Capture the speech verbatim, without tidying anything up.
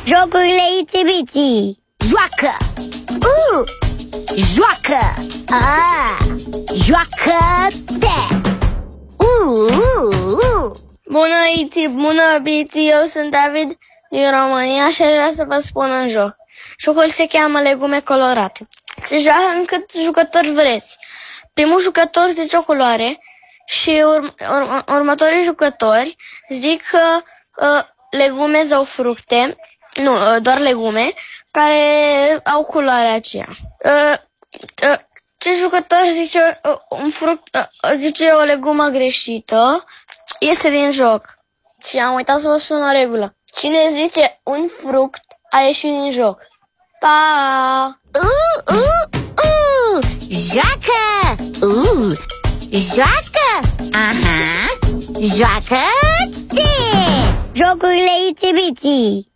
Jocurile Itsy-Bitsy. Joacă! Uh! Joacă! Ah! Joacă-te! Uh! Uh! Uh! Bună, Itsy! Bună, Bitsy! Eu sunt David din România și aș vrea să vă spun un joc. Jocul se cheamă Legume colorate. Se joacă în cât jucători vreți. Primul jucător zice o culoare și ur- ur- următorii jucători zic că uh, legume sau fructe, nu, uh, doar legume, care au culoarea aceea. Uh, uh, ce jucător zice uh, un fruct, uh, zice o legumă greșită, iese din joc. Și am uitat să vă spun o regulă. Cine zice un fruct a ieșit din joc. Pa! Uh, uh, uh! Joacă! Uh! Joacă! Aha! Joacă-te! Jocurile Itsy-Bitsy.